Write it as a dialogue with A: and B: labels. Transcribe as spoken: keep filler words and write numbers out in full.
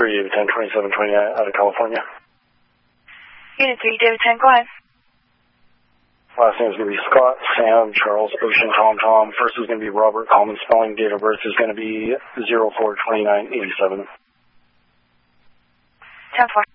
A: three, David ten, twenty-seven twenty-nine out of California.
B: Unit three, David ten, go ahead.
A: Last name is going to be Scott, Sam, Charles, Ocean, Tom, Tom. First is going to be Robert, common spelling. Date of birth is going to be zero four twenty-nine eighty-seven.
B: ten four.